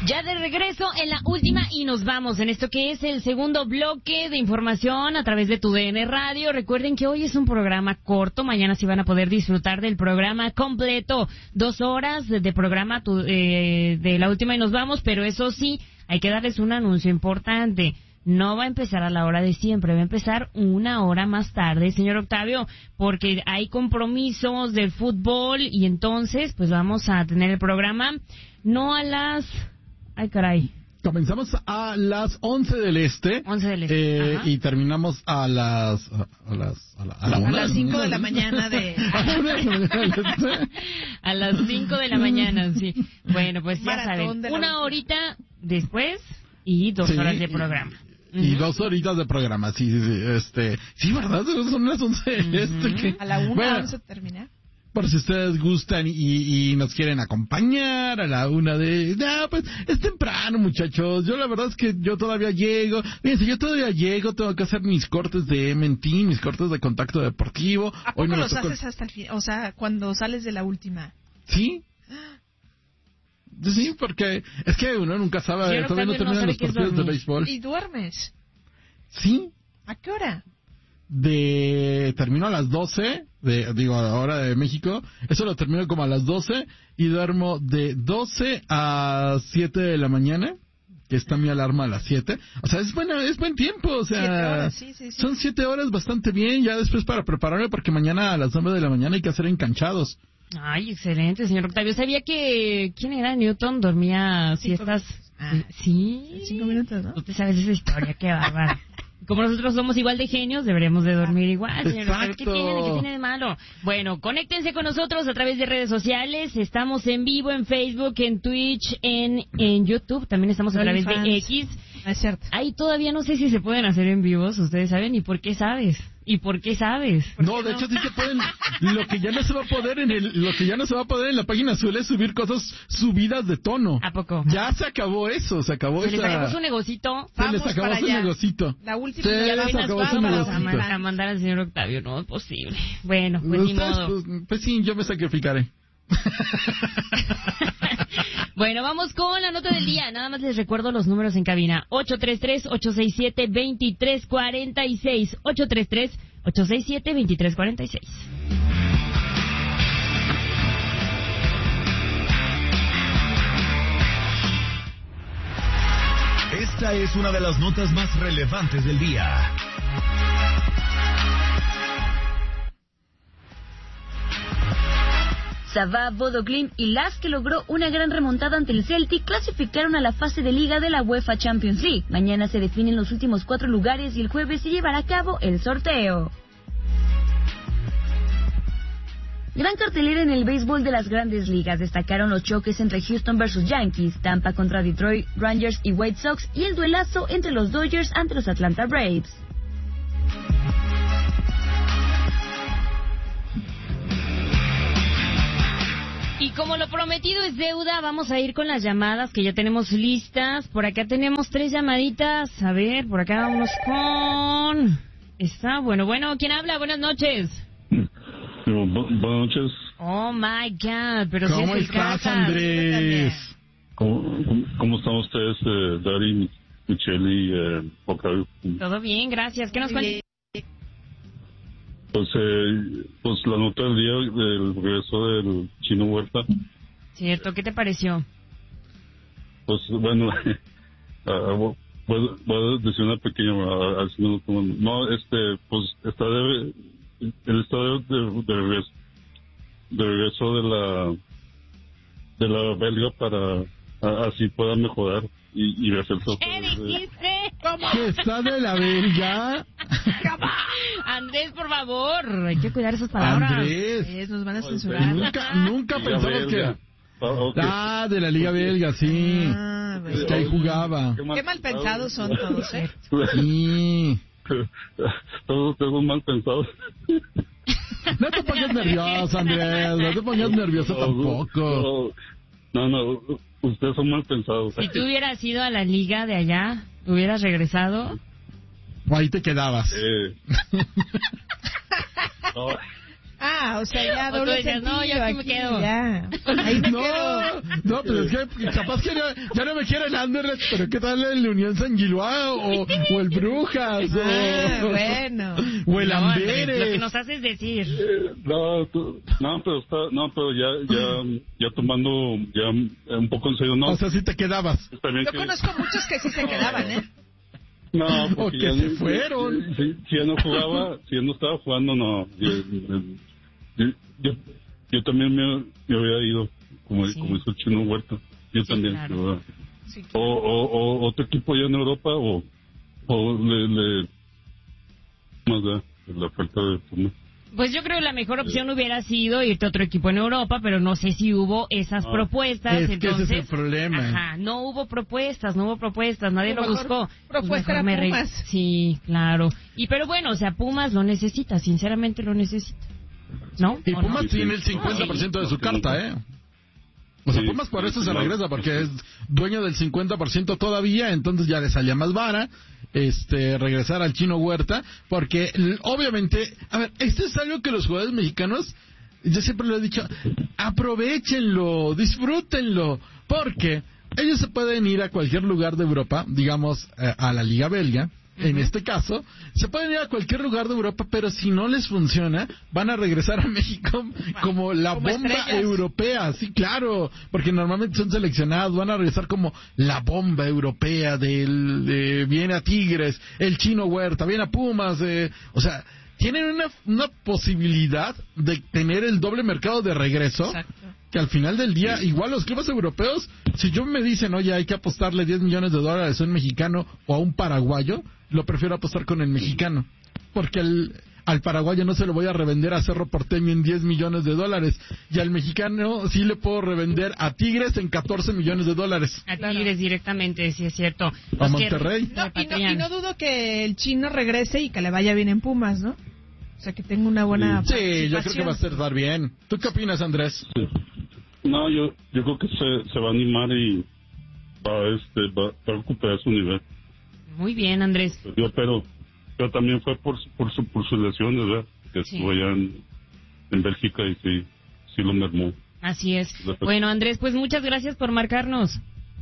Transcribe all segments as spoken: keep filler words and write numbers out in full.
Ya de regreso en la última y nos vamos en esto que es el segundo bloque de información a través de tu D N Radio. Recuerden que hoy es un programa corto, mañana sí van a poder disfrutar del programa completo. Dos horas de programa tu, eh, de la última y nos vamos, pero eso sí, hay que darles un anuncio importante. No va a empezar a la hora de siempre, va a empezar una hora más tarde, señor Octavio, porque hay compromisos del fútbol y entonces pues vamos a tener el programa no a las... Ay, caray. Comenzamos a las once del este. once del este. Eh, y terminamos a las... A las... A, la, a, la a las cinco de la mañana de... a las cinco de la mañana, sí. Bueno, pues ya Maratón saben. Una horita después y dos sí, horas de programa. Y, uh-huh. y dos horitas de programa, sí, sí, sí. Este, sí, ¿verdad? Son las once del uh-huh. este. Que, a la una bueno, vamos a terminar. Por si ustedes gustan y, y nos quieren acompañar a la una de... No, pues es temprano, muchachos. Yo la verdad es que yo todavía llego. Fíjense, yo todavía llego, tengo que hacer mis cortes de M and T, mis cortes de contacto deportivo. ¿A poco Hoy no los tocó... haces hasta el fin? O sea, cuando sales de la última. ¿Sí? Sí, porque es que uno nunca sabe, yo todavía no terminan no los partidos de béisbol. ¿Y duermes? Sí. ¿A qué hora? De termino a las doce, de, digo, a la hora de México, eso lo termino como a las doce y duermo de doce a siete de la mañana, que está mi alarma a las siete. O sea, es buena, es buen tiempo, o sea, siete horas, sí, sí, sí. Son siete horas bastante bien, ya después para prepararme porque mañana a las nueve de la mañana hay que hacer enganchados. Ay, excelente, señor Octavio. Sabía que, ¿quién era Newton? Dormía siestas. Ah, sí. Cinco minutos, ¿no? Tú te sabes esa historia, qué bárbaro. Como nosotros somos igual de genios, deberemos de dormir igual, señor. Exacto. ¿Qué tiene, ¿Qué tiene de malo? Bueno, conéctense con nosotros a través de redes sociales. Estamos en vivo en Facebook, en Twitch, en, en YouTube. También estamos a través de X. Es cierto. Ahí todavía no sé si se pueden hacer en vivos, ustedes saben. ¿Y por qué sabes? ¿Y por qué sabes? No, de no? hecho sí se pueden. Lo que ya no se va a poder en el, lo que ya no se va a poder en la página azul es subir cosas subidas de tono. ¿A poco? Ya se acabó eso, se acabó se esa. Les acabó su negocito. Se les acabó su negocito. La última se ya les acabó su negocito. A mandar al señor Octavio, no es posible. Bueno, pues Ustedes, ni modo. Pues, pues sí, yo me sacrificaré. Bueno, vamos con la nota del día. Nada más les recuerdo los números en cabina. ocho tres tres, ocho seis siete, dos tres cuatro seis. ocho tres tres, ocho seis siete, dos tres cuatro seis. Esta es una de las notas más relevantes del día. Sava, Bodo Glimt y Lask, que logró una gran remontada ante el Celtic, clasificaron a la fase de liga de la UEFA Champions League. Mañana se definen los últimos cuatro lugares y el jueves se llevará a cabo el sorteo. Gran cartelera en el béisbol de las grandes ligas. Destacaron los choques entre Houston versus Yankees, Tampa contra Detroit, Rangers y White Sox y el duelazo entre los Dodgers ante los Atlanta Braves. Y como lo prometido es deuda, vamos a ir con las llamadas que ya tenemos listas. Por acá tenemos tres llamaditas. A ver, por acá vamos con... Está, bueno, bueno, ¿quién habla? Buenas noches. Bu- buenas noches. Oh, my God, pero ¿Cómo si es estás, Andrés? ¿Cómo, cómo, cómo están ustedes, eh, Dari, Michelle y eh, Octavio? Todo bien, gracias. ¿Qué nos cuentas? Pues, eh, pues la nota del día del regreso del Chino Huerta. Cierto, ¿qué te pareció? Pues bueno, uh, voy, voy a decir una pequeña, uh, así no, no, este, pues está de, el estado de, de, de regreso, de regreso de la, de la belga para uh, así pueda mejorar y, y hacer todo. ¿Qué dijiste? ¿Cómo? ¿Que está de la belga? Andrés, por favor, hay que cuidar esas palabras. Andrés. Eh, nos van a censurar. Nunca, nunca Liga pensamos belga. que... Ah, okay. Ah, de la Liga Belga, sí. Ah, bueno. Es que ahí jugaba. Qué mal, Qué mal pensados son todos, ¿eh? Sí. Todos ustedes son mal pensados. No te pongas nervioso, Andrés. No te pongas nervioso tampoco. No, no, ustedes son mal pensados. Si tú hubieras ido a la liga de allá, ¿hubieras regresado? O ahí te quedabas. Eh. No. Ah, Ah, o sea, ya O tú doble decías, sentido. no, yo aquí me quedo. Ya. Ahí me No, quedo. no, pero es que capaz que ya, ya no me quiere el Anderlecht, pero ¿qué tal el Unión San Giloa o, o el Brujas o, Ah, bueno. o el No, Andrés, Amberes? lo que nos haces decir. Eh, no, tú- no, pero está, no, pero ya, ya, ya tomando, ya un poco en serio, no. O sea, si te quedabas. Está bien Yo que- conozco muchos que sí se quedaban, ¿eh? No, O porque que ya se no- fueron. Si, si ya no jugaba, si ya no estaba jugando, no. Yo, yo, yo, yo también me, me había ido, como, Sí. como hizo el Chino Huerta. Yo Sí, también. claro. ¿verdad? Sí. O, o, o otro equipo ya en Europa, o, o le, le más da la oferta de Pumas. Pues yo creo que la mejor opción hubiera sido irte a otro equipo en Europa, pero no sé si hubo esas Ah. propuestas. Es que ese entonces, es el problema. Ajá, no hubo propuestas, no hubo propuestas, nadie Lo lo mejor buscó. propuesta mejor era re- Pumas. Sí, claro. Y pero bueno, o sea, Pumas lo necesita, sinceramente lo necesita. ¿No? Y ¿O Pumas no? tiene el cincuenta por ciento de su carta, ¿eh? O sea, Sí. Pumas por eso se regresa, porque es dueño del cincuenta por ciento todavía, entonces ya le salía más vara este regresar al Chino Huerta, porque l- obviamente, a ver, esto es algo que los jugadores mexicanos, yo siempre lo he dicho, aprovechenlo, disfrútenlo, porque ellos se pueden ir a cualquier lugar de Europa, digamos, eh, a la Liga Belga, en este caso, se pueden ir a cualquier lugar de Europa, pero si no les funciona, van a regresar a México como la como bomba estrellas. europea, sí, claro, porque normalmente son seleccionados, van a regresar como la bomba europea del, de, viene a Tigres, el Chino Huerta, viene a Pumas, eh, o sea, tienen una, una posibilidad de tener el doble mercado de regreso, Exacto. que al final del día, igual los clubes europeos, si yo me dicen, oye, hay que apostarle diez millones de dólares a un mexicano o a un paraguayo, lo prefiero apostar con el mexicano, porque el, al paraguayo no se lo voy a revender a Cerro Porteño en diez millones de dólares, y al mexicano sí le puedo revender a Tigres en catorce millones de dólares. A Tigres directamente, sí es cierto. A Los que Monterrey. No, y, no, repatrian. y no dudo que el chino regrese y que le vaya bien en Pumas, ¿no? O sea, que tenga una buena Sí, yo creo que va a participación. estar bien. ¿Tú qué opinas, Andrés? Sí. No, yo, yo creo que se, se va a animar y va, este, va, va a recuperar su nivel. Muy bien, Andrés. Yo, pero, pero también fue por, su- por su, por sus lesiones, ¿verdad? Que Sí. estuvo allá en, en Bélgica y sí, sí lo mermó. Así es. Perfecto. Bueno, Andrés, pues muchas gracias por marcarnos.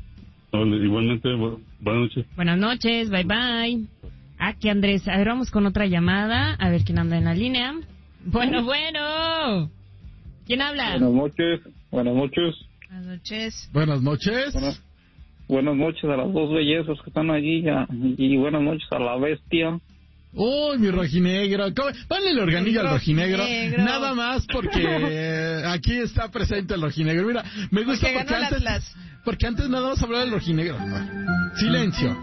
No, igualmente, bu- buenas noches. Buenas noches, bye bye. Aquí, Andrés. A ver, vamos con otra llamada. A ver quién anda en la línea. Bueno, bueno. ¿Quién habla? Buenas noches, buenas noches, Buenas noches. Buenas noches. buenas, buenas noches a las dos bellezas que están allí ya, y buenas noches a la bestia. Uy, mi rojinegro. ¿Cómo? Ponle el organillo al rojinegro. Rojinegro. Nada más porque eh, aquí está presente el rojinegro. Mira, me gusta Porque porque, ganó el antes, Atlas. porque antes nada más hablar del rojinegro. Silencio.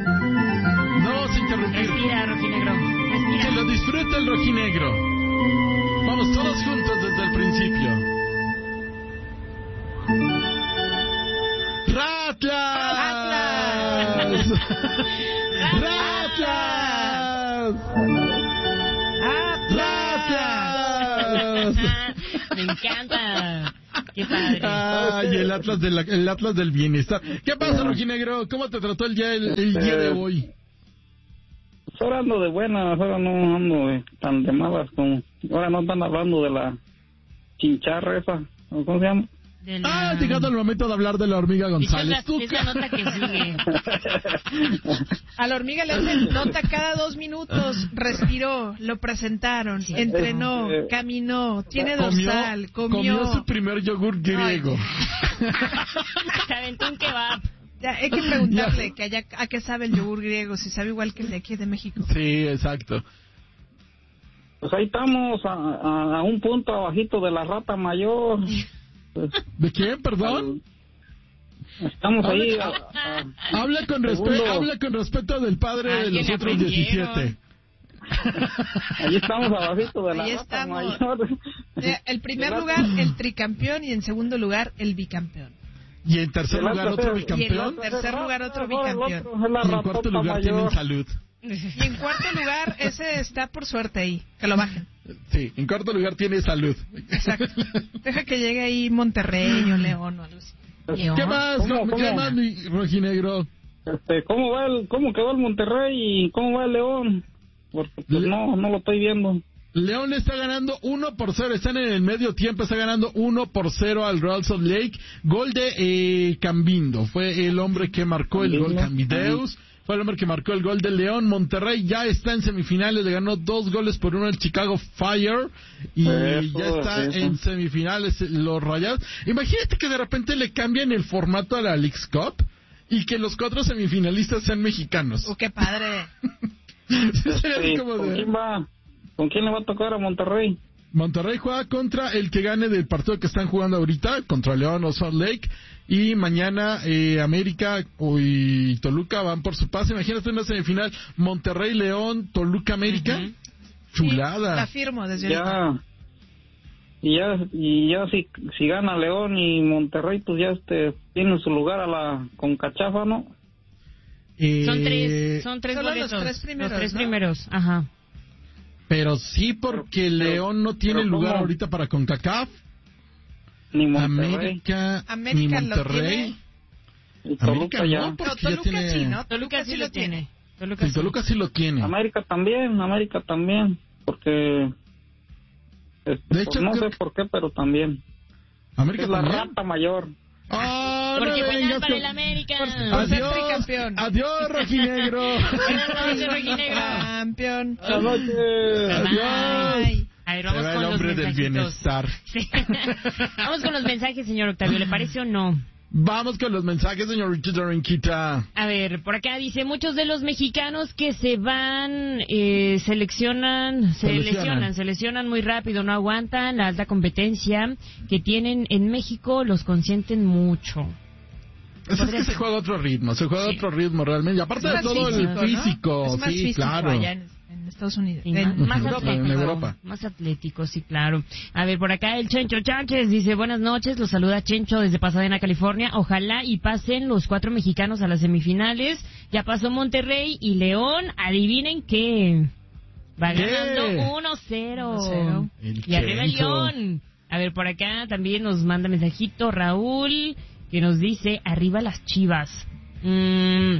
No vamos a interrumpir. Respira, rojinegro. Que Respira. lo disfrute el rojinegro. Vamos todos juntos desde el principio. ¡Ratlas! ¡Ratlas! ¡Ratlas! Me encanta. Qué padre. Ay, el Atlas, de la- el Atlas del bienestar. ¿Qué pasa, rojinegro? ¿Cómo te trató el día, el, el día de hoy? Pues ahora ando de buenas, ahora no ando de, tan de malas como, ahora no están hablando de la chincharra esa, ¿o ¿cómo se llama? De la- Ah, llegado el momento de hablar de la hormiga González. Esa es la- esa nota que sigue. A la hormiga le hacen nota cada dos minutos. Respiró, lo presentaron, Sí. entrenó, Eh, caminó, tiene Comió, dorsal, comió comió. su primer yogur griego. Se aventó un kebab. Ya, hay que preguntarle que allá, a qué sabe el yogur griego, si sabe igual que el de aquí de México. Sí, exacto. Pues ahí estamos a, a, a un punto abajito de la rata mayor. Pues, ¿De quién, perdón? estamos ahí a, Habla- a- Habla con, respe- Segundo. habla con respeto del padre de Alguien los otros aprendieron. diecisiete. ahí estamos abajito de la Ahí rata estamos. mayor. Eh, El primer lugar, el tricampeón, y en segundo lugar, el bicampeón. Y en tercer El lugar, Atlas otro es- bicampeón. Y en tercer lugar, otro No, el bicampeón. otro es la Y en ratota cuarto lugar tienen mayor. salud. Y en cuarto lugar, ese está por suerte ahí, que lo bajen. Sí, en cuarto lugar tiene salud. Exacto. Deja que llegue ahí Monterrey o León o algo así. León. ¿Qué más? ¿Cómo, ¿Qué cómo? más, mi rojinegro? Este, ¿cómo va el, cómo quedó el Monterrey y cómo va el León? Porque pues Le- no, no lo estoy viendo. León le está ganando uno por cero, están en el medio tiempo, está ganando uno por cero al Real Salt Lake. Gol de eh, Cambindo, fue el hombre que marcó el gol, Cambideus, fue el hombre que marcó el gol de León. Monterrey ya está en semifinales, le ganó dos goles por uno al Chicago Fire y Eso, ya está eso. en semifinales los Rayados. Imagínate que de repente le cambian el formato a la Leagues Cup y que los cuatro semifinalistas sean mexicanos. ¡Oh, qué padre! Sería así Sí, como ¿con de- quién va? ¿Con quién le va a tocar a Monterrey? Monterrey juega contra el que gane del partido que están jugando ahorita, contra León o Salt Lake. Y mañana eh, América y Toluca van por su pase. Imagínate una semifinal, Monterrey, León, Toluca, América. Ujú. Chulada. La firmo desde ahorita. Ya. Y ya, y ya si, si gana León y Monterrey, pues ya este tiene su lugar a la con Cachafa, ¿no? Eh, Son tres, son tres Solo los boletos. tres primeros, Los tres ¿no? primeros, ajá. Pero sí, porque Pero- León no tiene pero lugar ¿cómo? ahorita para CONCACAF. Ni Monterrey. América, América ni lo Monterrey. Y Toluca América ya. no, No, porque ya Toluca tiene... sí, ¿no? Toluca sí lo tiene. Toluca Sí, sí. Toluca sí lo tiene. América también, América también. Porque. este, De hecho, pues no creo sé por qué, pero también. América Es la también. rata mayor. Ah, no Porque me juegan vengas para con- el América. Por ser Adiós, tricampeón. adiós, rojinegro. Buenas noches, rojinegro. Campeón. Buenas noches. Adiós. Ay. A ver, Se vamos va con el los hombre del mensajitos. bienestar. Sí. Vamos con los mensajes, señor Octavio. ¿Le parece o no? Vamos con los mensajes, señor Richard Dorinquita. A ver, por acá dice, muchos de los mexicanos que se van, eh, seleccionan, se Se lesionan. lesionan, se lesionan muy rápido, no aguantan la alta competencia que tienen en México, los consienten mucho. Eso es que se juega a otro ritmo, se juega a Sí. otro ritmo realmente. Y aparte Es de más todo el ¿no? físico, Es más sí, físico claro. allá en, en Estados Unidos. Sí, En más, más Europa, atlético, en Europa. más atlético, sí, claro. A ver, por acá el Chencho Chánchez dice, buenas noches, los saluda Chencho desde Pasadena, California. Ojalá y pasen los cuatro mexicanos a las semifinales. Ya pasó Monterrey y León, adivinen qué. Va ¿Qué? ganando uno cero. uno cero. El Y arriba el Chencho. León. A ver, por acá también nos manda mensajito Raúl, que nos dice, arriba las Chivas. Mm,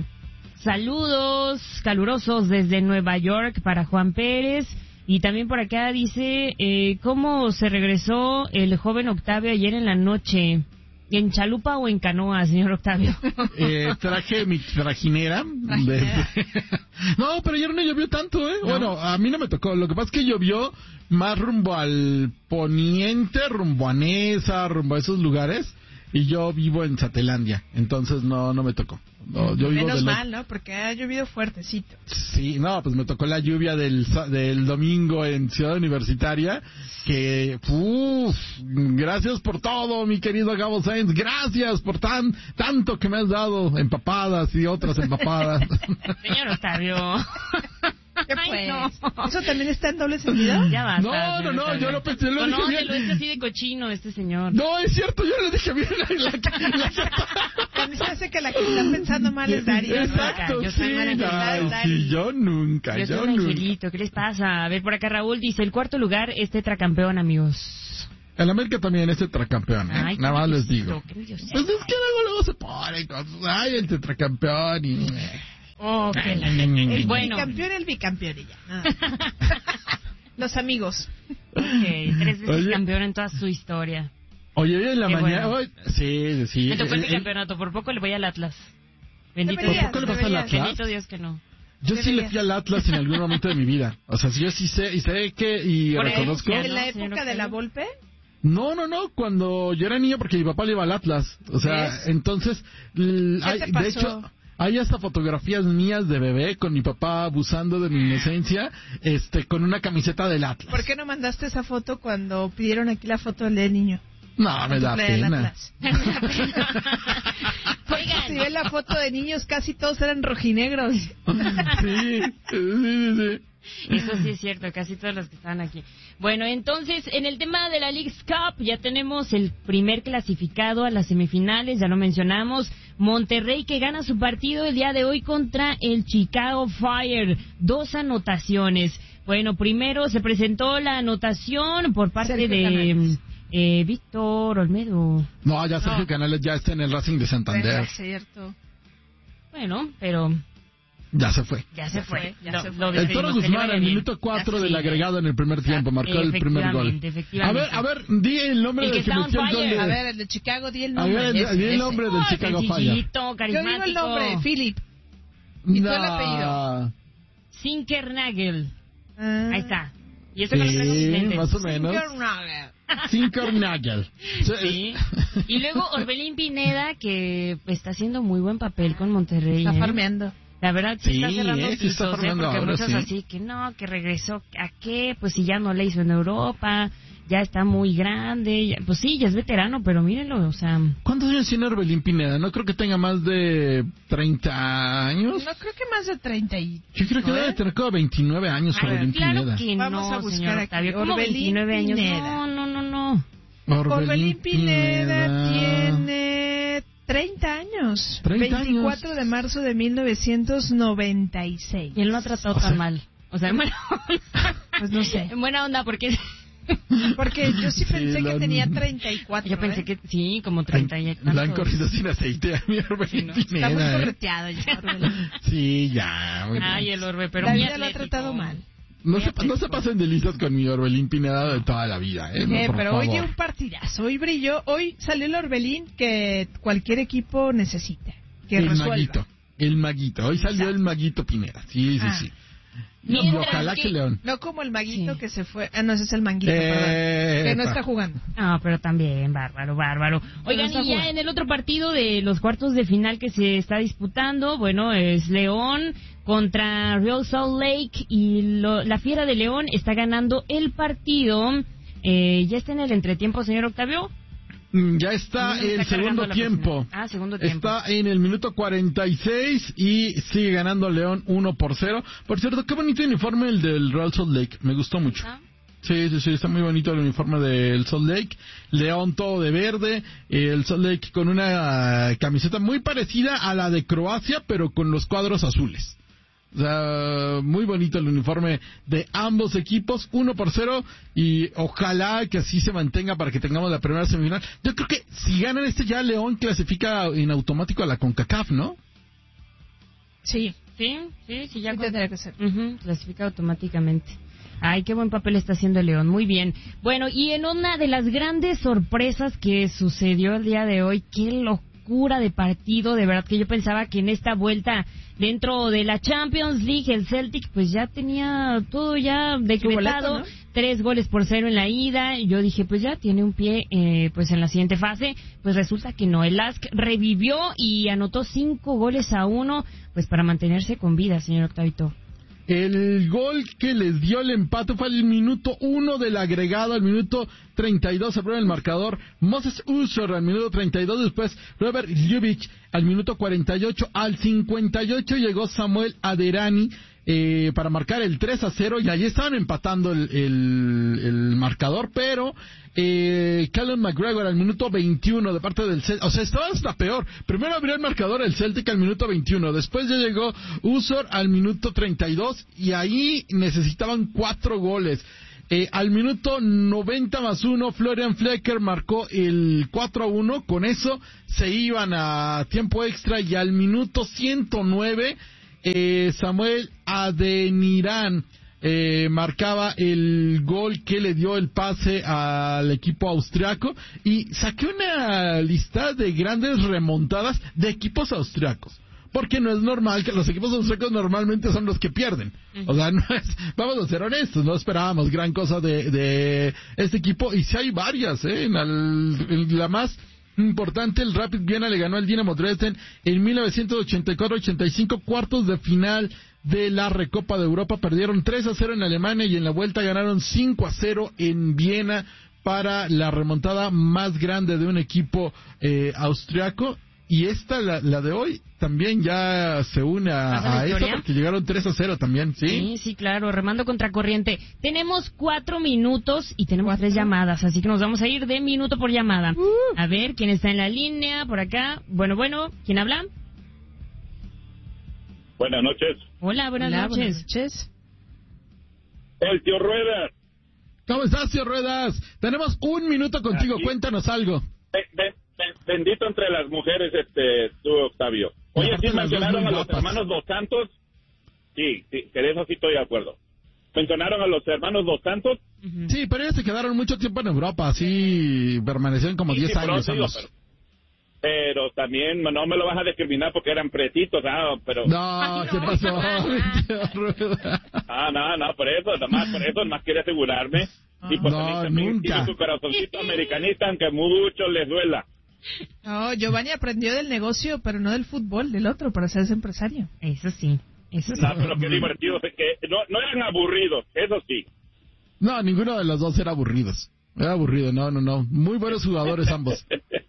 saludos calurosos desde Nueva York para Juan Pérez. Y también por acá dice, eh, ¿cómo se regresó el joven Octavio ayer en la noche? ¿En chalupa o en canoa, señor Octavio? Eh, traje mi trajinera. Trajinera. De- no, pero ayer no llovió tanto, ¿eh? ¿No? Bueno, a mí no me tocó. Lo que pasa es que llovió más rumbo al poniente, rumbo a Nesa, rumbo a esos lugares. Y yo vivo en Satelandia, entonces no no me tocó. No, yo vivo Menos del- mal, ¿no? Porque ha llovido fuertecito. Sí, no, pues me tocó la lluvia del, sa- del domingo en Ciudad Universitaria, que, uff, gracias por todo, mi querido Gabo Sainz, gracias por tan tanto que me has dado, empapadas y otras empapadas. Señor Octavio. ¿Qué Ay, pues? no. ¿Eso también está en doble sentido? Ya basta, No, no, señor no, Octavio. yo lo pensé, lo dije Conócelo, bien. es así de cochino este señor. No, es cierto, yo le dije bien la, la- la- A mí se me hace que la que está pensando mal es Darío. ¿no? Exacto, Yo sí, soy Mara ay, Angelita, sí, yo nunca, Yo yo, soy un nunca. angelito, ¿qué les pasa? A ver, por acá Raúl dice, el cuarto lugar es tetracampeón, amigos. El América también es tetracampeón, ¿eh? Ay, qué Nada más les nerviosito, digo. qué nerviosito. Pues es que luego, luego se pone con, ay, el tetracampeón y... Oh, que la- Ay, el Bueno. bicampeón, el bicampeón y ya. Ah. Los amigos. Ok, tres veces Oye. campeón en toda su historia. Oye, hoy en la Qué mañana... bueno. hoy- sí, sí. Me tocó el eh, eh, bicampeonato, por poco le voy al Atlas. Bendito Deberías, Dios. ¿Por qué le vas al deberías. Atlas? Bendito Dios que no. Yo sí le fui al Atlas en algún momento de mi vida. O sea, sí, yo sí sé, y sé que, y Por reconozco... herencia, En la ¿no, señor época de la Octavio? Volpe, No, no, no, cuando yo era niño, porque mi papá le iba al Atlas. O sea, ¿Ves? entonces, l- ¿Qué hay- te de pasó? hecho, hay hasta fotografías mías de bebé con mi papá abusando de mi inocencia, este, con una camiseta del Atlas. ¿por qué no mandaste esa foto cuando pidieron aquí la foto del niño? No, me Tu da playa del pena. Atlas. Oigan, Si ves la foto de niños, casi todos eran rojinegros. Sí, sí, sí, sí. eso sí es cierto, casi todos los que están aquí. Bueno, entonces, en el tema de la Leagues Cup, ya tenemos el primer clasificado a las semifinales, ya lo mencionamos, Monterrey, que gana su partido el día de hoy contra el Chicago Fire, dos anotaciones. Bueno, primero se presentó la anotación por parte Sergio de Canales. eh, Víctor Olmedo. No, ya Sergio No. Canales ya está en el Racing de Santander. Es cierto. Bueno, pero Ya se fue. Ya se fue. Ya Lo- se fue. lo El despedimos, Toro que le Guzmán, vaya al bien. minuto cuatro Así del es. agregado en el primer tiempo, marcó el primer gol. Efectivamente, A efectivamente. ver, a ver, di el nombre El del que que está on metió el gol fire. de... A ver, el de Chicago, di el A nombre. ver, ese, di el ese. nombre del Oh, Chicago Fire. sencillito, Yo carismático. digo el nombre, Philip. ¿Y tú el Nah. apellido? Zinkernagel. Ah. Ahí está. Y eso que no traigo mis Sí, lentes. más o menos. Zinkernagel. Zinkernagel. Sí. Y luego Orbelín Pineda, que está haciendo muy buen papel con Monterrey. Está ¿eh? farmeando. La verdad, sí, Sí, está cerrando eh, sí está ojitos, ¿eh? farmeando Porque ahora, muchos sí. así que no, que regresó. ¿A qué? Pues si ya no le hizo en Europa, ya está muy grande. ya- pues sí, ya es veterano, pero mírenlo, o sea... ¿Cuántos años tiene Orbelín Pineda? No creo que tenga más de treinta años. No creo que más de treinta y... Yo creo que ¿no, debe eh? tener como veintinueve años Ay, Orbelín claro Pineda. que Vamos no, a buscar señor aquí. Octavio. ¿Cómo Orbelín veintinueve años? Pineda. No, no, no, no. Orbelín Pineda tiene treinta años. treinta años. veinticuatro de marzo de mil novecientos noventa y seis. Y él no ha tratado O sea- tan mal. O sea, en buena onda. Pues no sé. En buena onda, porque... Porque yo sí Sí, pensé la- que tenía treinta y cuatro. Yo pensé ¿eh? que sí, como treinta y tantos. La han corrido sin aceite a mi Orbelín Sí, ¿no? Pineda. Está muy ¿eh? correteado ya, Orbelín. Sí, ya. muy Ay, bien. el Orbe, pero La muy vida lo ha atlético. tratado mal. No muy se, no se atlético. pasen de listas con mi Orbelín Pineda de toda la vida, ¿eh? No, Eh, por pero hoy favor. dio un partidazo. Hoy brilló. Hoy salió el Orbelín que cualquier equipo necesita. Que el resuelva. maguito, el maguito. Hoy salió Exacto. el maguito Pineda. Sí, sí, Ah. sí. Mientras Y ojalá que- que León. No como el maguito Sí. que se fue. Ah, no, ese es el manguito, Eh, perdón. Que no pa. está jugando. Ah, pero también, bárbaro, bárbaro. Oigan, está y ya jugando. en el otro partido de los cuartos de final que se está disputando, bueno, es León contra Real Salt Lake y lo- la Fiera de León está ganando el partido. Eh, ¿Ya está en el entretiempo, señor Octavio? Mm, Ya está No, está el segundo cargando la tiempo. página. Ah, segundo tiempo. Está en el minuto cuarenta y seis y sigue ganando León uno por cero. Por cierto, qué bonito uniforme el del Real Salt Lake. Me gustó mucho. Ah. Sí, sí, sí, está muy bonito el uniforme del Salt Lake. León todo de verde. El Salt Lake con una camiseta muy parecida a la de Croacia, pero con los cuadros azules. O sea, muy bonito el uniforme de ambos equipos, uno por cero, y ojalá que así se mantenga para que tengamos la primera semifinal. Yo creo que si ganan este ya León clasifica en automático a la CONCACAF, ¿no? Sí, Sí, sí, sí, ya sí con- tendría que ser. Ujú, clasifica automáticamente. Ay, qué buen papel está haciendo León, muy bien. Bueno, y en una de las grandes sorpresas que sucedió el día de hoy, qué locura de partido, de verdad que yo pensaba que en esta vuelta dentro de la Champions League el Celtic pues ya tenía todo ya decretado, boleto, ¿no? tres goles por cero en la ida, y yo dije pues ya tiene un pie eh, pues en la siguiente fase, pues resulta que no, el L A S K revivió y anotó cinco goles a uno pues para mantenerse con vida, señor Octavito. El gol que les dio el empate fue al minuto uno del agregado, al minuto treinta y dos abrió el marcador Moses Usor al minuto treinta y dos, después Robert Ljubic al minuto cuarenta y ocho, al cincuenta y ocho llegó Samuel Aderani eh, para marcar el tres a cero, y ahí estaban empatando el, el, el marcador, pero eh, Callum McGregor al minuto veintiuno de parte del Celtic, o sea, estaba hasta peor. Primero abrió el marcador el Celtic al minuto veintiuno, después ya llegó Usor al minuto treinta y dos, y ahí necesitaban cuatro goles. Eh, al minuto noventa más uno, Florian Flecker marcó el cuatro a uno, con eso se iban a tiempo extra, y al minuto ciento nueve, eh, Samuel Adeniran eh, marcaba el gol que le dio el pase al equipo austriaco, y saqué una lista de grandes remontadas de equipos austriacos. Porque no es normal que los equipos austriacos normalmente son los que pierden. O sea, no es, vamos a ser honestos, no esperábamos gran cosa de, de este equipo, y si hay varias, ¿eh? En, el, en la más importante, el Rapid Viena le ganó al Dinamo Dresden en mil novecientos ochenta y cuatro ochenta y cinco, cuartos de final de la Recopa de Europa. Perdieron tres a cero en Alemania, y en la vuelta ganaron cinco a cero en Viena para la remontada más grande de un equipo eh, austriaco. Y esta, la, la de hoy, también ya se une a, ¿Pasa la a esta, historia? porque llegaron tres a cero también, ¿sí? Sí, sí, claro, remando contra corriente. Tenemos cuatro minutos y tenemos ¿Cuatro? tres llamadas, así que nos vamos a ir de minuto por llamada. A ver, ¿quién está en la línea por acá? Bueno, bueno, ¿quién habla? Buenas noches. Hola, buenas Hola, noches. buenas noches. El tío Rueda. ¿Cómo estás, tío Ruedas? Tenemos un minuto contigo, Aquí. cuéntanos algo. Be- be- be- bendito entre las mujeres, este, tú, Octavio. Oye, Aparte sí las dos mencionaron muy a los guapas. hermanos Dos Santos. Sí, sí, que eso sí estoy de acuerdo. Mencionaron a los hermanos Dos Santos. Sí, pero ellos se quedaron mucho tiempo en Europa, así permanecieron como Sí, diez sí, pero años digo, ambos. pero, pero también no me lo vas a discriminar porque eran pretitos, ah, pero... No, ¿qué pasó? Ah, no, no, por eso, nomás por eso, nomás quiere asegurarme. Y pues No, también, también nunca. tiene su corazoncito americanista, aunque mucho les duela. No, Giovanni aprendió del negocio, pero no del fútbol, del otro, para ser empresario. Eso sí, eso sí. No, pero qué divertido, es que no, no eran aburridos, eso sí. No, ninguno de los dos era aburridos. Era aburrido, no, no, no. Muy buenos jugadores ambos.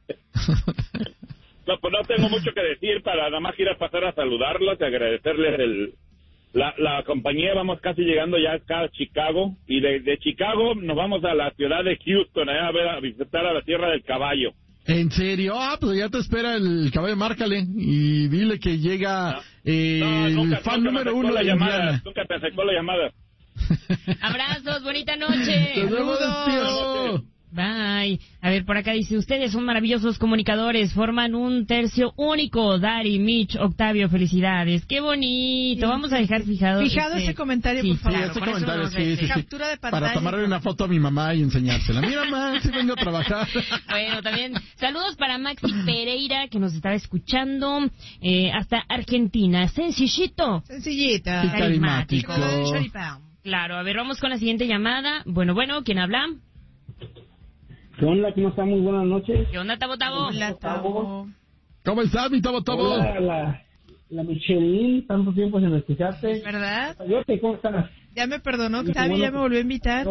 No, pues no tengo mucho que decir para nada más ir a pasar a saludarlos y agradecerles el, la, la compañía. Vamos casi llegando ya acá a Chicago y de, de Chicago nos vamos a la ciudad de Houston a, ver, a visitar a la Tierra del Caballo. ¿En serio? Ah, pues ya te espera el caballo, márcale y dile que llega No. eh, No, el nunca, fan nunca me número aceptó uno la de llamada, Indiana. nunca te aceptó la llamada. Abrazos, bonita noche. ¡Nos vemos, tío! Bye. A ver, por acá dice, ustedes son maravillosos comunicadores, forman un tercio único. Dari, Mitch, Octavio, felicidades. ¡Qué bonito! Vamos a dejar fijado. Fijado este- ese comentario, Sí, por Sí, favor. claro, ese por eso comentario, vamos a sí, sí, hacer. sí. Captura de pantalla. Para tomarle una foto a mi mamá y enseñársela. Mira, mamá, sí vengo a trabajar. Bueno, también saludos para Maxi Pereira, que nos estaba escuchando eh, hasta Argentina. Sencillito. Sencillita. Y carismático. Como la del choripán. Claro, a ver, vamos con la siguiente llamada. Bueno, bueno, ¿quién habla? ¿Qué onda? ¿Cómo está? Muy buenas noches. ¿Qué onda, Tabo Tabo? Hola, Tabo. ¿Cómo estás, mi Tabo Tabo? Hola, la, la Michelin, tanto tiempo sin escucharte. ¿Verdad? Yo te, ¿cómo estás? Ya me perdonó, Qué Octavio, bueno ya me que- volvió a invitar.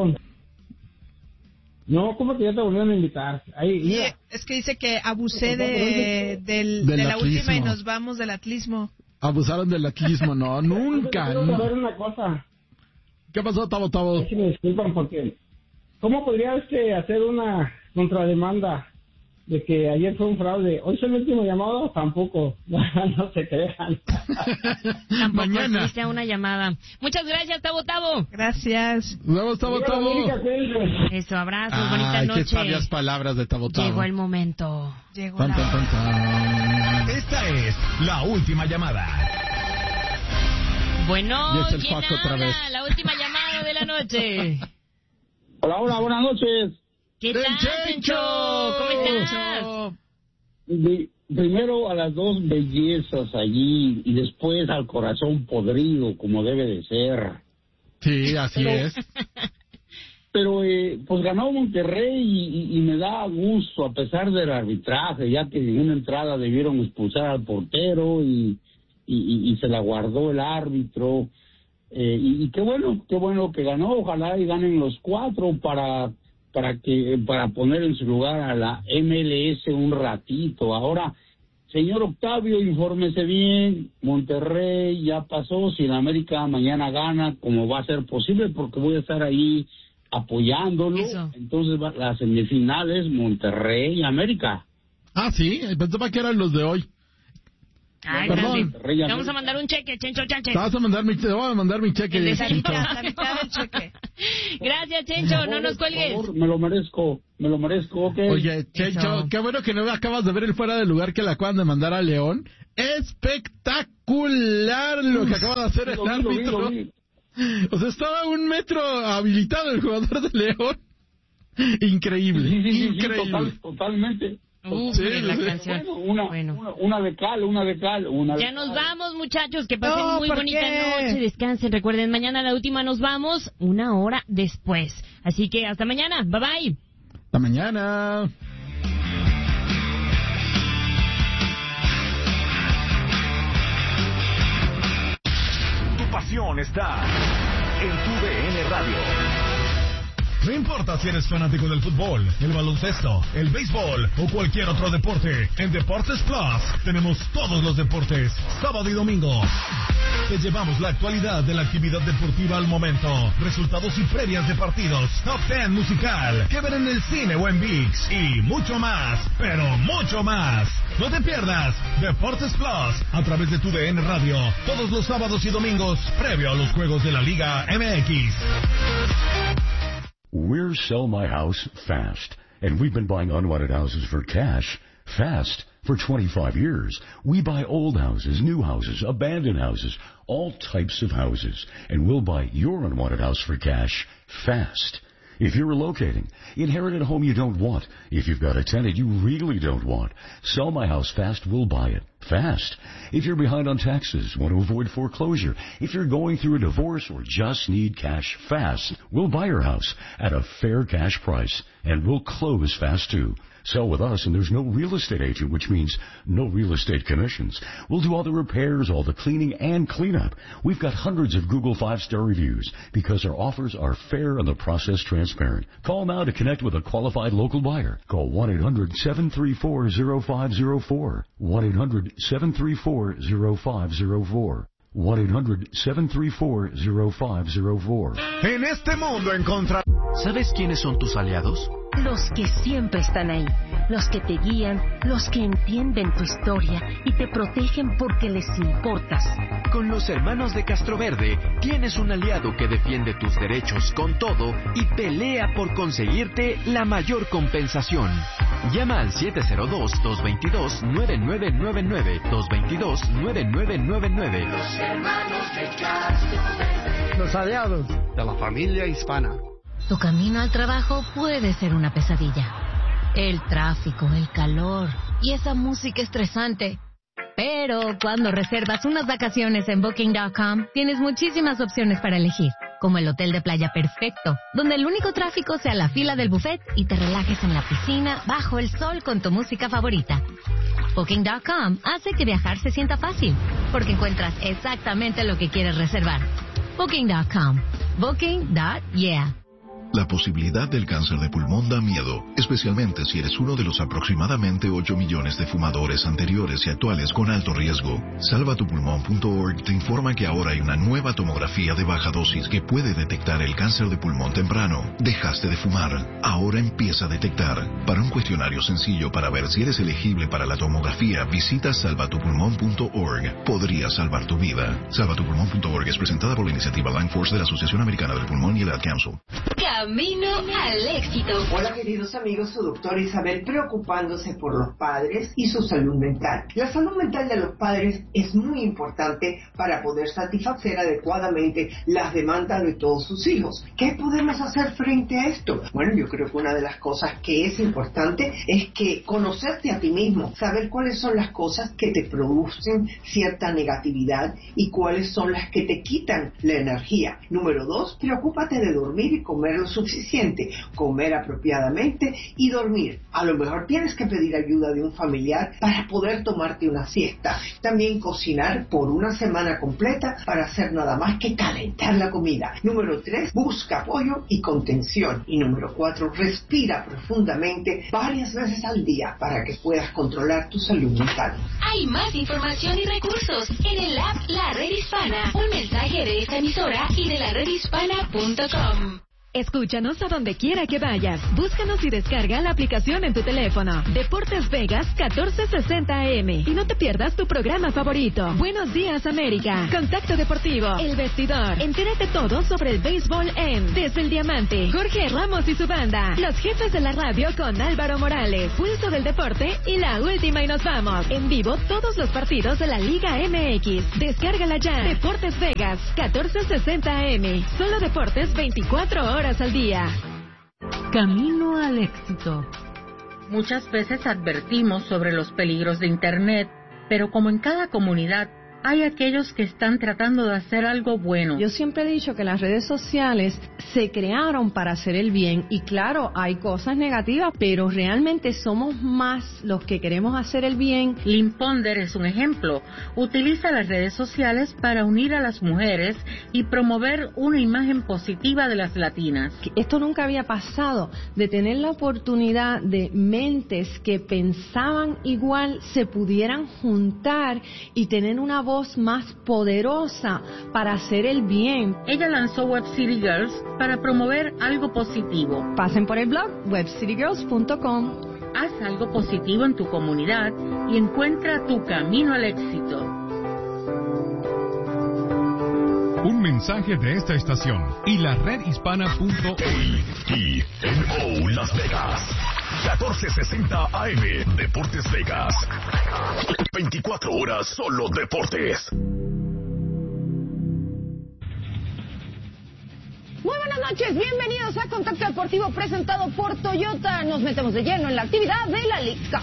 No, ¿cómo que ya te volvieron a invitar? Ahí, Sí, mira, es que dice que abusé de, del, Del de la atlismo. última y nos vamos del atlismo. Abusaron del atlismo, no, nunca. quiero no. saber una cosa. ¿Qué pasó, Tabo Tabo? Si me disculpan porque... ¿Cómo podría este hacer una contrademanda de que ayer fue un fraude? ¿Hoy es el último llamado? Tampoco. No se crean. Tampoco Mañana. fuiste a una llamada. Muchas gracias, Tabo Tabo. Gracias. Nos vemos, Tabo Viva Tabo. América, cuídense. Eso, abrazos, bonita Ay, noche. qué sabias palabras de Tabo Tabo. Llegó el momento. Llegó Tan, la tan, tan, tan. Esta es la última llamada. Bueno, Y es el ¿quién Paco otra habla? vez. La última llamada de la noche. Hola, hola, buenas noches. ¿Qué ¡Del tal, Chencho! Chencho? ¿Cómo estás? De- primero a las dos bellezas allí y después al corazón podrido, como debe de ser. Sí, así Pero- es. Pero eh, pues ganó Monterrey y, y- y me da gusto a pesar del arbitraje, ya que en una entrada debieron expulsar al portero y, y, y- y se la guardó el árbitro. Eh, y, y qué bueno, qué bueno que ganó. Ojalá y ganen los cuatro para para que para poner en su lugar a la M L S un ratito. Ahora, señor Octavio, infórmese bien. Monterrey ya pasó. Si la América mañana gana, como va a ser posible, porque voy a estar ahí apoyándolo. Eso. Entonces, va- las semifinales, Monterrey y América. Ah, sí, pensaba que eran los de hoy. Ay, Perdón. grande. Te vamos a mandar un cheque, Chencho Chánchez. Te vas a mandar mi, te voy a mandar mi cheque El de de Sarita. Chencho. La mitad del cheque. Gracias, Chencho. No nos Por cuelgues. favor, me lo merezco, me lo merezco, ¿ok? Oye, Chencho, Eso. qué bueno que no acabas de ver el fuera de lugar que le acaban de mandar a León. Espectacular lo que acaba de hacer el Lo vi, lo vi, árbitro. lo vi. O sea, estaba a un metro habilitado el jugador de León. Increíble, Sí, sí, sí, sí, increíble. total- totalmente. Uh, Sí, la sí. canción. Bueno, una, Bueno. una, una de cal, una de cal, una de Ya nos cal. vamos, muchachos. Que pasen No, muy ¿por bonita qué? noche. Descansen. Recuerden, mañana la última nos vamos una hora después. Así que hasta mañana. Bye bye. Hasta mañana. Tu pasión está en tu D N Radio. No importa si eres fanático del fútbol, el baloncesto, el béisbol o cualquier otro deporte, en Deportes Plus tenemos todos los deportes, sábado y domingo. Te llevamos la actualidad de la actividad deportiva al momento, resultados y previas de partidos, top ten musical, que ver en el cine o en ViX y mucho más, pero mucho más. No te pierdas Deportes Plus a través de tu D N Radio todos los sábados y domingos previo a los juegos de la Liga M X. We're Sell My House Fast, and we've been buying unwanted houses for cash, fast. For twenty-five years, we buy old houses, new houses, abandoned houses, all types of houses, and we'll buy your unwanted house for cash fast. If you're relocating, inherit a home you don't want. If you've got a tenant you really don't want, Sell My House Fast, we'll buy it fast. If you're behind on taxes, want to avoid foreclosure, if you're going through a divorce or just need cash fast, we'll buy your house at a fair cash price, and we'll close fast too. Sell with us, and there's no real estate agent, which means no real estate commissions. We'll do all the repairs, all the cleaning, and cleanup. We've got hundreds of Google five-star reviews because our offers are fair and the process transparent. Call now to connect with a qualified local buyer. Call one eight hundred seven three four zero five zero four. one eight hundred seven three four zero five zero four. one eight hundred seven three four zero five zero four. En este mundo encontrar... ¿Sabes quiénes son tus aliados? Los que siempre están ahí, los que te guían, los que entienden tu historia y te protegen porque les importas. Con los hermanos de Castroverde tienes un aliado que defiende tus derechos con todo y pelea por conseguirte la mayor compensación. Llama al siete cero dos, dos dos dos, nueve nueve nueve nueve, dos dos dos, nueve nueve nueve nueve. Los hermanos de Castroverde. Los aliados de la familia hispana. Tu camino al trabajo puede ser una pesadilla. El tráfico, el calor y esa música estresante. Pero cuando reservas unas vacaciones en Booking punto com, tienes muchísimas opciones para elegir, como el hotel de playa perfecto, donde el único tráfico sea la fila del buffet y te relajes en la piscina bajo el sol con tu música favorita. Booking punto com hace que viajar se sienta fácil, porque encuentras exactamente lo que quieres reservar. Booking punto com. Booking. Yeah. La posibilidad del cáncer de pulmón da miedo, especialmente si eres uno de los aproximadamente ocho millones de fumadores anteriores y actuales con alto riesgo. salva tu pulmón punto org te informa que ahora hay una nueva tomografía de baja dosis que puede detectar el cáncer de pulmón temprano. Dejaste de fumar, ahora empieza a detectar. Para un cuestionario sencillo para ver si eres elegible para la tomografía, visita salva tu pulmón punto org. Podría salvar tu vida. salva tu pulmón punto org es presentada por la iniciativa Lung Force de la Asociación Americana del Pulmón y el Ad Council. Camino al éxito. Hola queridos amigos, su doctora Isabel preocupándose por los padres y su salud mental. La salud mental de los padres es muy importante para poder satisfacer adecuadamente las demandas de todos sus hijos. ¿Qué podemos hacer frente a esto? Bueno, yo creo que una de las cosas que es importante es que conocerte a ti mismo, saber cuáles son las cosas que te producen cierta negatividad y cuáles son las que te quitan la energía. Número dos, preocúpate de dormir y comer lo suficiente, comer apropiadamente y dormir. A lo mejor tienes que pedir ayuda de un familiar para poder tomarte una siesta. También cocinar por una semana completa para hacer nada más que calentar la comida. Número tres, busca apoyo y contención. Y número cuatro, respira profundamente varias veces al día para que puedas controlar tu salud mental. Hay más información y recursos en el app La Red Hispana. Un mensaje de esta emisora y de la red hispana punto com. Escúchanos a donde quiera que vayas. Búscanos y descarga la aplicación en tu teléfono. Deportes Vegas catorce sesenta A M. Y no te pierdas tu programa favorito. Buenos Días América. Contacto Deportivo. El Vestidor. Entérate todo sobre el béisbol en Desde el Diamante. Jorge Ramos y su banda. Los jefes de la radio con Álvaro Morales. Pulso del Deporte y La Última y Nos Vamos. En vivo todos los partidos de la Liga M X. Descárgala ya. Deportes Vegas catorce sesenta A M. Solo deportes veinticuatro horas al día. Camino al éxito. Muchas veces advertimos sobre los peligros de Internet, pero como en cada comunidad, hay aquellos que están tratando de hacer algo bueno. Yo siempre he dicho que las redes sociales se crearon para hacer el bien y claro, hay cosas negativas, pero realmente somos más los que queremos hacer el bien. Lynn Ponder es un ejemplo. Utiliza las redes sociales para unir a las mujeres y promover una imagen positiva de las latinas. Esto nunca había pasado, de tener la oportunidad de mentes que pensaban igual se pudieran juntar y tener una voz más poderosa para hacer el bien. Ella lanzó Web City Girls para promover algo positivo. Pasen por el blog web city girls punto com. Haz algo positivo en tu comunidad y encuentra tu camino al éxito. Un mensaje de esta estación y la red hispana punto org. T M O Las Vegas. catorce sesenta A M, Deportes Vegas. veinticuatro horas solo deportes. Muy buenas noches, bienvenidos a Contacto Deportivo presentado por Toyota. Nos metemos de lleno en la actividad de la League Cup.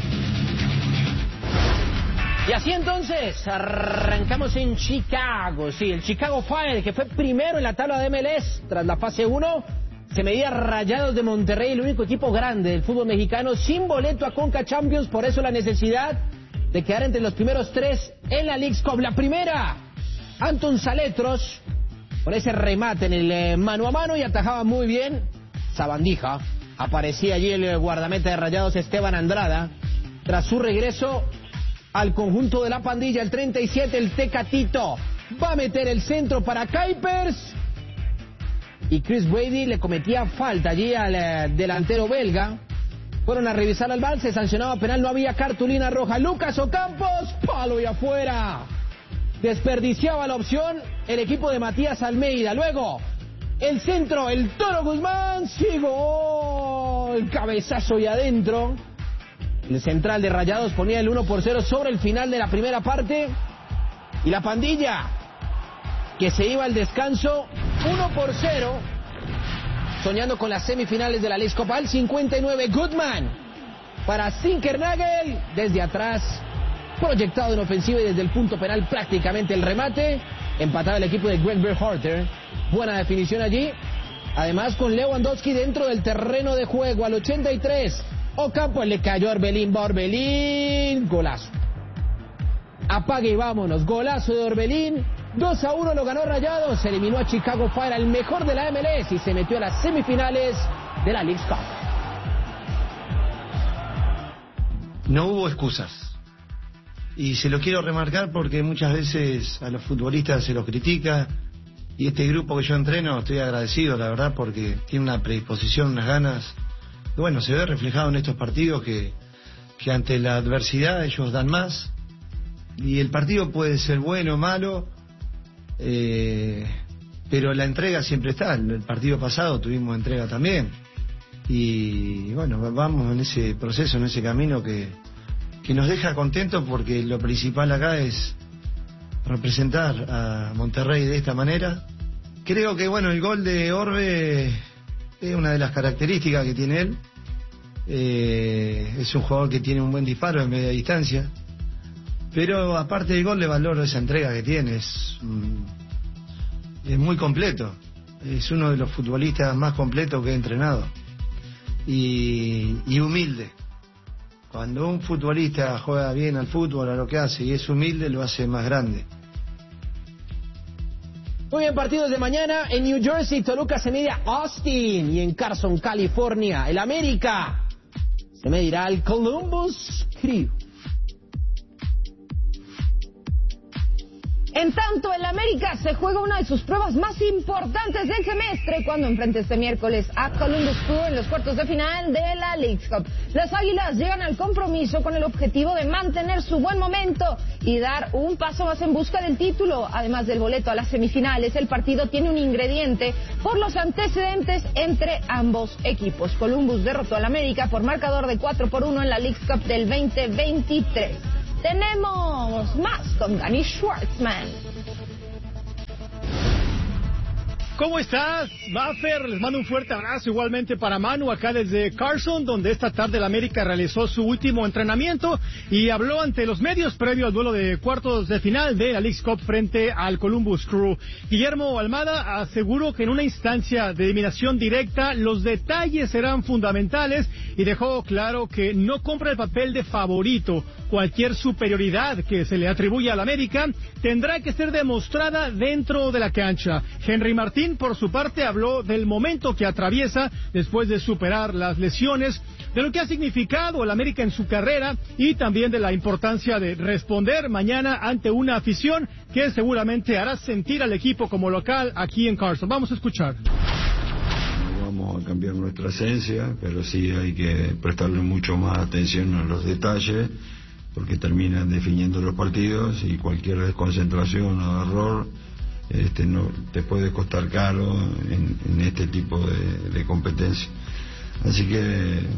Y así entonces, arrancamos en Chicago. Sí, el Chicago Fire, que fue primero en la tabla de M L S tras la fase uno, se medía Rayados de Monterrey, el único equipo grande del fútbol mexicano, sin boleto a Conca Champions, por eso la necesidad de quedar entre los primeros tres en la League Cup. La primera, Anton Saletros, con ese remate en el eh, mano a mano, y atajaba muy bien Sabandija. Aparecía allí el guardameta de Rayados, Esteban Andrada, tras su regreso al conjunto de la pandilla. El treinta y siete, el Tecatito, va a meter el centro para Kuipers, y Chris Brady le cometía falta allí al eh, delantero belga. Fueron a revisar al V A R, se sancionaba penal, no había cartulina roja. Lucas Ocampos, palo y afuera. Desperdiciaba la opción el equipo de Matías Almeida. Luego, el centro, el Toro Guzmán, sí, gol, cabezazo y adentro. El central de Rayados ponía el uno por cero sobre el final de la primera parte. Y la pandilla, que se iba al descanso uno por cero, soñando con las semifinales de la League Cup. Al cincuenta y nueve, Goodman para Zinkernagel, desde atrás, proyectado en ofensiva y desde el punto penal prácticamente el remate. Empataba el equipo de Greg Berhalter. Buena definición allí. Además con Lewandowski dentro del terreno de juego. Al ochenta y tres, Ocampo le cayó a Orbelín. Va Orbelín, golazo. Apague y vámonos. Golazo de Orbelín. dos a uno lo ganó Rayados. Se eliminó a Chicago Fire, el mejor de la M L S, y se metió a las semifinales de la League Cup. No hubo excusas. Y se lo quiero remarcar porque muchas veces a los futbolistas se los critica, y este grupo que yo entreno estoy agradecido, la verdad, porque tiene una predisposición, unas ganas. Y bueno, se ve reflejado en estos partidos que, que ante la adversidad ellos dan más, y el partido puede ser bueno o malo, eh, pero la entrega siempre está. El partido pasado tuvimos entrega también, y bueno, vamos en ese proceso, en ese camino que que nos deja contentos, porque lo principal acá es representar a Monterrey de esta manera. Creo que bueno, el gol de Orbe es una de las características que tiene él. Eh, es un jugador que tiene un buen disparo de media distancia, pero aparte del gol le valoro esa entrega que tiene. Es, es muy completo, es uno de los futbolistas más completos que he entrenado, y, y humilde. Cuando un futbolista juega bien al fútbol, a lo que hace, y es humilde, lo hace más grande. Muy bien, partidos de mañana. En New Jersey, Toluca se medirá a Austin, y en Carson, California, el América se medirá al Columbus Crew. En tanto, el América se juega una de sus pruebas más importantes del semestre cuando enfrenta este miércoles a Columbus Crew en los cuartos de final de la League Cup. Las Águilas llegan al compromiso con el objetivo de mantener su buen momento y dar un paso más en busca del título. Además del boleto a las semifinales, el partido tiene un ingrediente por los antecedentes entre ambos equipos. Columbus derrotó al América por marcador de cuatro por uno en la League Cup del veinte veintitrés. Tenemos más con Danny Schwartzman. ¿Cómo estás, Buffer? Les mando un fuerte abrazo igualmente para Manu acá desde Carson, donde esta tarde el América realizó su último entrenamiento y habló ante los medios previo al duelo de cuartos de final de la League Cup frente al Columbus Crew. Guillermo Almada aseguró que en una instancia de eliminación directa los detalles serán fundamentales y dejó claro que no compra el papel de favorito. Cualquier superioridad que se le atribuya al América tendrá que ser demostrada dentro de la cancha. Henry Martín, por su parte, habló del momento que atraviesa después de superar las lesiones, de lo que ha significado el América en su carrera y también de la importancia de responder mañana ante una afición que seguramente hará sentir al equipo como local aquí en Carson. Vamos a escuchar. No vamos a cambiar nuestra esencia, pero sí hay que prestarle mucho más atención a los detalles, porque terminan definiendo los partidos y cualquier desconcentración o error este, no, te puede costar caro en, en este tipo de, de competencia. Así que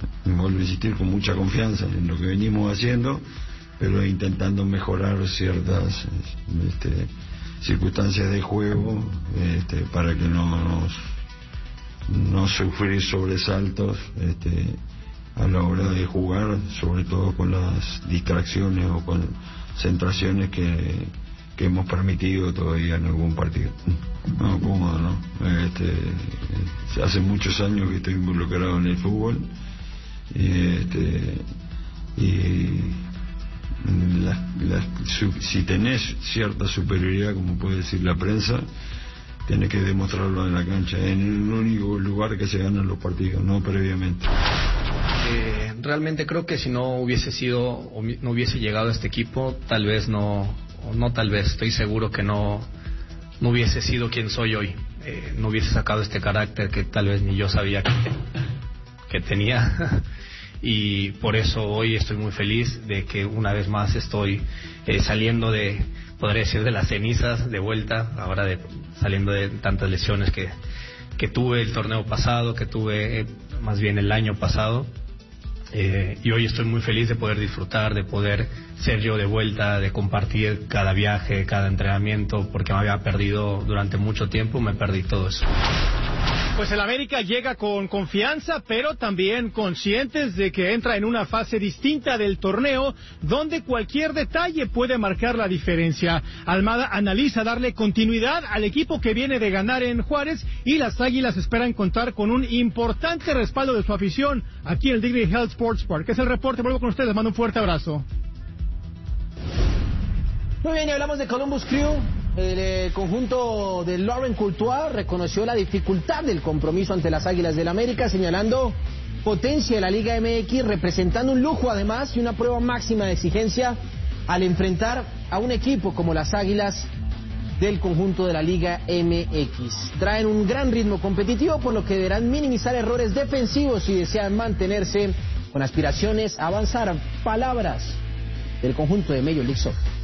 vuelvo a insistir, con mucha confianza en lo que venimos haciendo, pero intentando mejorar ciertas este, circunstancias de juego este, para que no nos no sufrir sobresaltos este, a la hora de jugar, sobre todo con las distracciones o con centraciones que, que hemos permitido todavía en algún partido. No, cómodo, ¿no? Este, hace muchos años que estoy involucrado en el fútbol y, este, y la, la, su, si tenés cierta superioridad, como puede decir la prensa, tenés que demostrarlo en la cancha, en el único lugar que se ganan los partidos, no previamente. Eh, realmente creo que si no hubiese sido o no hubiese llegado a este equipo, tal vez no, o no tal vez, estoy seguro que no, no hubiese sido quien soy hoy. Eh, no hubiese sacado este carácter que tal vez ni yo sabía que, te, que tenía. Y por eso hoy estoy muy feliz de que una vez más estoy eh, saliendo de, podría decir, de las cenizas, de vuelta, ahora de saliendo de tantas lesiones que, que tuve el torneo pasado, que tuve eh, más bien el año pasado. Eh, y hoy estoy muy feliz de poder disfrutar, de poder ser yo de vuelta, de compartir cada viaje, cada entrenamiento, porque me había perdido durante mucho tiempo, me perdí todo eso. Pues el América llega con confianza, pero también conscientes de que entra en una fase distinta del torneo, donde cualquier detalle puede marcar la diferencia. Almada analiza darle continuidad al equipo que viene de ganar en Juárez, y las Águilas esperan contar con un importante respaldo de su afición aquí en el Dignity Health Sports Park. Es el reporte, vuelvo con ustedes, les mando un fuerte abrazo. Muy bien, y hablamos de Columbus Crew. El eh, conjunto de Laurent Courtois reconoció la dificultad del compromiso ante las Águilas del América, señalando potencia de la Liga M X, representando un lujo además y una prueba máxima de exigencia al enfrentar a un equipo como las Águilas del conjunto de la Liga M X. Traen un gran ritmo competitivo, por lo que deberán minimizar errores defensivos si desean mantenerse con aspiraciones a avanzar. Palabras del conjunto de Major League Soccer.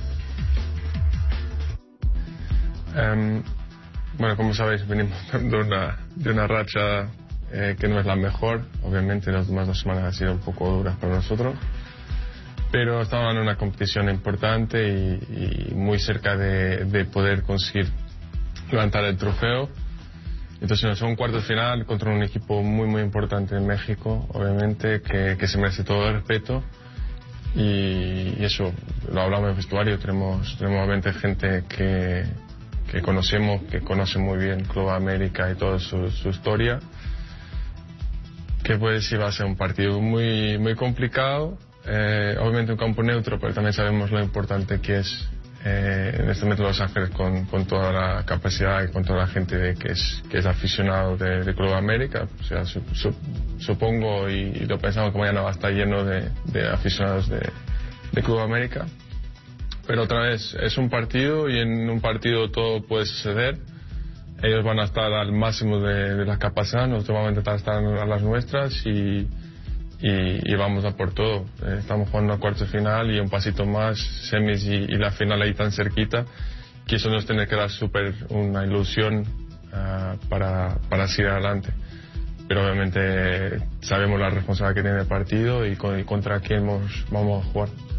Um, bueno, como sabéis, venimos de una, de una racha eh, que no es la mejor. Obviamente las últimas dos semanas han sido un poco duras para nosotros, pero estamos en una competición importante y, y muy cerca de, de poder conseguir levantar el trofeo. Entonces es un cuarto final contra un equipo muy muy importante en México, obviamente, que, que se merece todo el respeto. Y, y eso lo hablamos en el vestuario. Tenemos, tenemos obviamente gente que que conocemos, que conoce muy bien Club América y toda su, su historia, que pues sí va a ser un partido muy muy complicado, eh, obviamente un campo neutro, pero también sabemos lo importante que es eh, en este momento Los Ángeles con, con toda la capacidad y con toda la gente de, que es que es aficionado de, de Club América. O sea, su, su, supongo y, y lo pensamos que mañana va a estar lleno de, de aficionados de, de Club América. Pero otra vez, es un partido y en un partido todo puede suceder. Ellos van a estar al máximo de, de la capacidad, nosotros vamos a intentar estar a las nuestras y, y, y vamos a por todo. Eh, estamos jugando a cuartos de final y un pasito más, semis y, y la final ahí tan cerquita, que eso nos tiene que dar súper una ilusión uh, para, para seguir adelante. Pero obviamente sabemos la responsabilidad que tiene el partido y, con, y contra quién vamos, vamos a jugar.